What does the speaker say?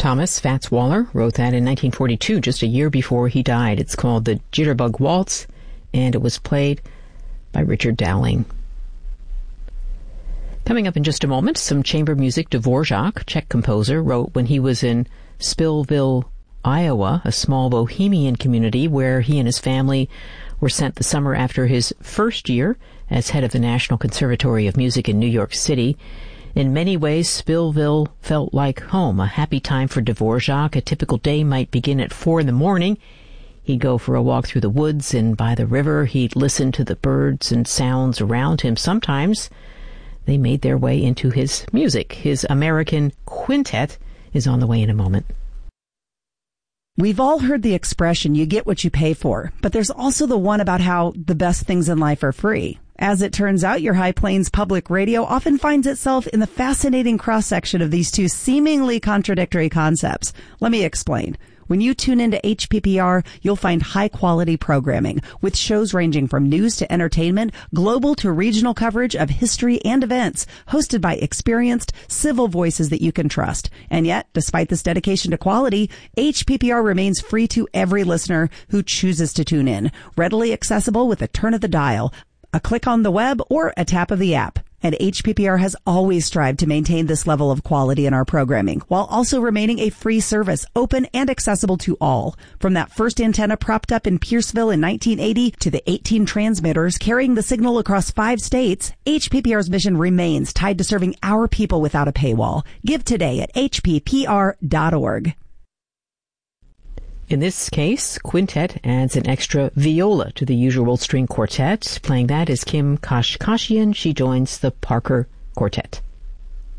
Thomas Fats Waller wrote that in 1942, just a year before he died. It's called the Jitterbug Waltz, and it was played by Richard Dowling. Coming up in just a moment, some chamber music. Dvorak, Czech composer, wrote when he was in Spillville, Iowa, a small bohemian community where he and his family were sent the summer after his first year as head of the National Conservatory of Music in New York City. In many ways, Spillville felt like home, a happy time for Dvorak. A typical day might begin at 4 a.m. He'd go for a walk through the woods and by the river. He'd listen to the birds and sounds around him. Sometimes they made their way into his music. His American Quintet is on the way in a moment. We've all heard the expression, you get what you pay for, but there's also the one about how the best things in life are free. As it turns out, your High Plains Public Radio often finds itself in the fascinating cross-section of these two seemingly contradictory concepts. Let me explain. When you tune into HPPR, you'll find high-quality programming with shows ranging from news to entertainment, global to regional coverage of history and events, hosted by experienced, civil voices that you can trust. And yet, despite this dedication to quality, HPPR remains free to every listener who chooses to tune in, readily accessible with a turn of the dial, a click on the web, or a tap of the app. And HPPR has always strived to maintain this level of quality in our programming, while also remaining a free service, open and accessible to all. From that first antenna propped up in Pierceville in 1980 to the 18 transmitters carrying the signal across 5 states, HPPR's mission remains tied to serving our people without a paywall. Give today at hppr.org. In this case, Quintet adds an extra viola to the usual string quartet. Playing that is Kim Kashkashian. She joins the Parker Quartet.